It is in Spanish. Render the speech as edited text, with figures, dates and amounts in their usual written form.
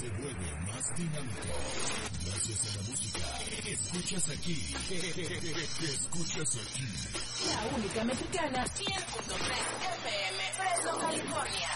se vuelve más dinámico. Gracias a la música que escuchas aquí. Que escuchas aquí. La única mexicana, 100.3 FM, Fresno, California.